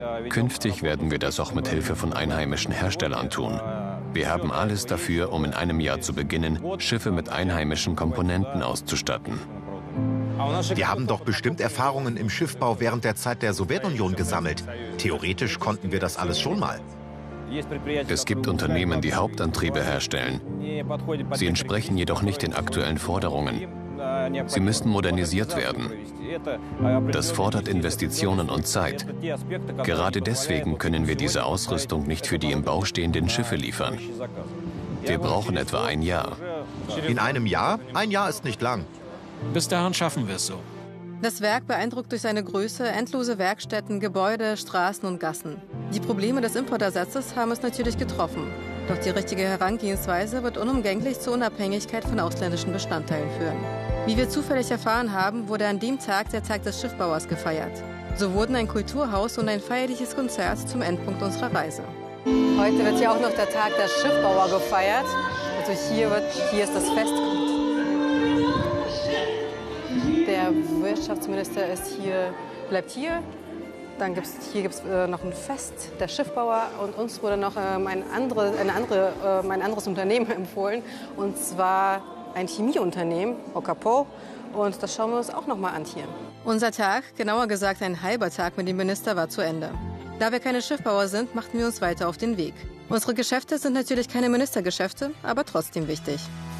Künftig werden wir das auch mit Hilfe von einheimischen Herstellern tun. Wir haben alles dafür, um in einem Jahr zu beginnen, Schiffe mit einheimischen Komponenten auszustatten. Wir haben doch bestimmt Erfahrungen im Schiffbau während der Zeit der Sowjetunion gesammelt. Theoretisch konnten wir das alles schon mal. Es gibt Unternehmen, die Hauptantriebe herstellen. Sie entsprechen jedoch nicht den aktuellen Forderungen. Sie müssen modernisiert werden. Das fordert Investitionen und Zeit. Gerade deswegen können wir diese Ausrüstung nicht für die im Bau stehenden Schiffe liefern. Wir brauchen etwa ein Jahr. In einem Jahr? Ein Jahr ist nicht lang. Bis dahin schaffen wir es so. Das Werk beeindruckt durch seine Größe, endlose Werkstätten, Gebäude, Straßen und Gassen. Die Probleme des Importersatzes haben es natürlich getroffen. Doch die richtige Herangehensweise wird unumgänglich zur Unabhängigkeit von ausländischen Bestandteilen führen. Wie wir zufällig erfahren haben, wurde an dem Tag der Tag des Schiffbauers gefeiert. So wurden ein Kulturhaus und ein feierliches Konzert zum Endpunkt unserer Reise. Heute wird hier auch noch der Tag der Schiffbauer gefeiert. Also hier ist das Fest. Der Wirtschaftsminister bleibt hier. Dann gibt's noch ein Fest der Schiffbauer und uns wurde noch ein anderes Unternehmen empfohlen, und zwar ein Chemieunternehmen, Okapo, und das schauen wir uns auch noch mal an hier. Unser Tag, genauer gesagt ein halber Tag mit dem Minister, war zu Ende. Da wir keine Schiffbauer sind, machten wir uns weiter auf den Weg. Unsere Geschäfte sind natürlich keine Ministergeschäfte, aber trotzdem wichtig.